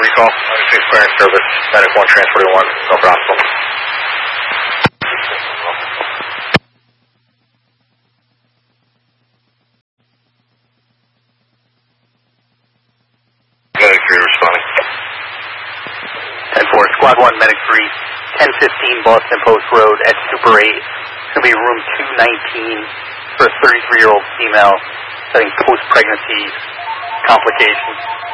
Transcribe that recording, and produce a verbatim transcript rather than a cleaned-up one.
recall. six clearance service, medic one, transporting one, Milford Hospital. Medic three responding. ten four, Squad one, Medic three, ten fifteen Boston Post Road at Super eight. It's going to be room two nineteen for a thirty-three-year-old female having post-pregnancy complications.